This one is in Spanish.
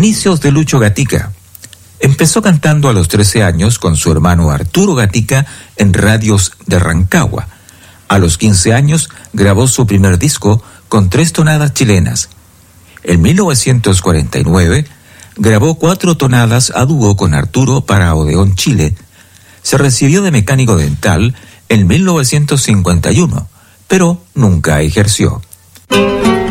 Inicios de Lucho Gatica. Empezó cantando a los 13 años con su hermano Arturo Gatica en radios de Rancagua. A los 15 años grabó su primer disco con 3 tonadas chilenas. En 1949 grabó 4 tonadas a dúo con Arturo para Odeón Chile. Se recibió de mecánico dental en 1951, pero nunca ejerció.